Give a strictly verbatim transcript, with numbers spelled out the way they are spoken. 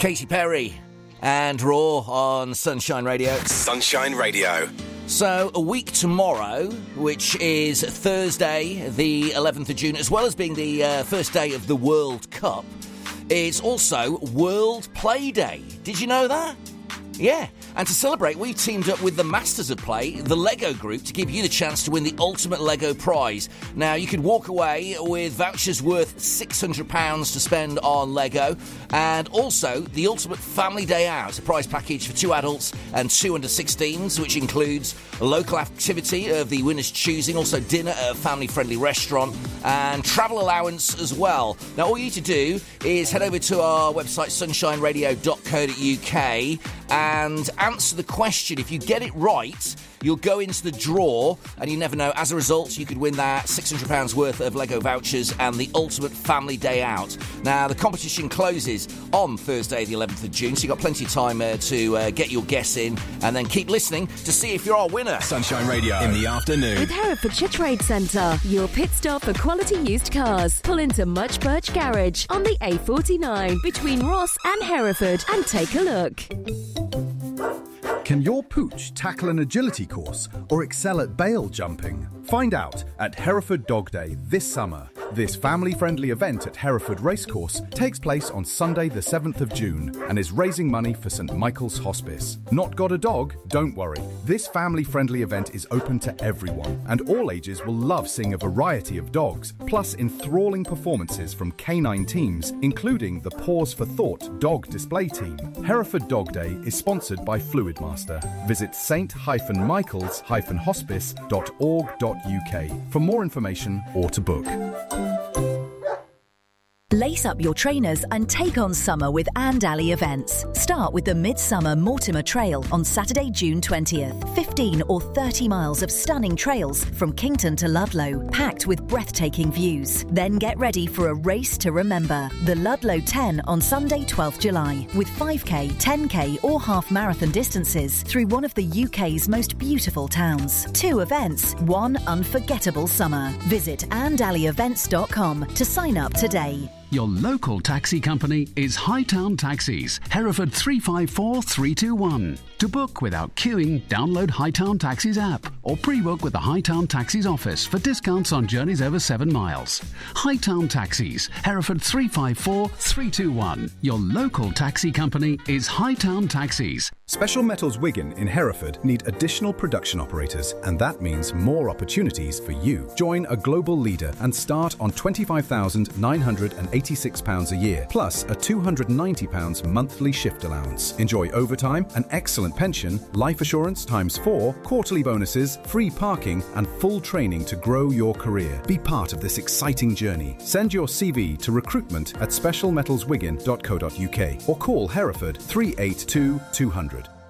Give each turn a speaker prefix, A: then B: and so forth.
A: Katy Perry and Raw on Sunshine Radio.
B: Sunshine Radio.
A: So, a week tomorrow, which is Thursday, the eleventh of June, as well as being the uh, first day of the World Cup, it's also World Play Day. Did you know that? Yeah. And to celebrate, we've teamed up with the Masters of Play, the Lego Group, to give you the chance to win the ultimate Lego prize. Now, you could walk away with vouchers worth six hundred pounds to spend on Lego, and also the ultimate family day out, a prize package for two adults and two under sixteens, which includes a local activity of the winner's choosing, also dinner at a family-friendly restaurant, and travel allowance as well. Now, all you need to do is head over to our website, sunshine radio dot co dot uk, and answer the question. If you get it right, you'll go into the draw, and you never know. As a result, you could win that six hundred pounds worth of Lego vouchers and the ultimate family day out. Now, the competition closes on Thursday, the eleventh of June, so you've got plenty of time uh, to uh, get your guess in, and then keep listening to see if you're our winner.
B: Sunshine Radio in the afternoon.
C: With Herefordshire Trade Centre, your pit stop for quality used cars. Pull into Much Birch Garage on the A forty-nine between Ross and Hereford, and take a look.
D: Can your pooch tackle an agility course or excel at bail jumping? Find out at Hereford Dog Day this summer. This family-friendly event at Hereford Racecourse takes place on Sunday the seventh of June and is raising money for St Michael's Hospice. Not got a dog? Don't worry. This family-friendly event is open to everyone, and all ages will love seeing a variety of dogs, plus enthralling performances from canine teams, including the Pause for Thought dog display team. Hereford Dog Day is sponsored by Fluidmaster. Visit saint michaels hospice dot org dot uk for more information or to book.
E: Lace up your trainers and take on summer with Andally events. Start with the Midsummer Mortimer Trail on Saturday, June twentieth. fifteen or thirty miles of stunning trails from Kington to Ludlow, packed with breathtaking views. Then get ready for a race to remember. The Ludlow ten on Sunday, twelfth of July, with five K, ten K or half marathon distances through one of the U K's most beautiful towns. Two events, one unforgettable summer. Visit andally events dot com to sign up today.
F: Your local taxi company is Hightown Taxis, Hereford three five four three two one. To book without queuing, download Hightown Taxis app or pre-book with the Hightown Taxis office for discounts on journeys over seven miles. Hightown Taxis, Hereford three five four three two one. Your local taxi company is Hightown Taxis.
D: Special Metals Wigan in Hereford need additional production operators, and that means more opportunities for you. Join a global leader and start on twenty-five thousand nine hundred eighty-six pounds a year, plus a two hundred ninety pounds monthly shift allowance. Enjoy overtime, an excellent pension, life assurance times four, quarterly bonuses, free parking, and full training to grow your career. Be part of this exciting journey. Send your C V to recruitment at special metals wigan dot co dot uk or call Hereford three eight two two hundred.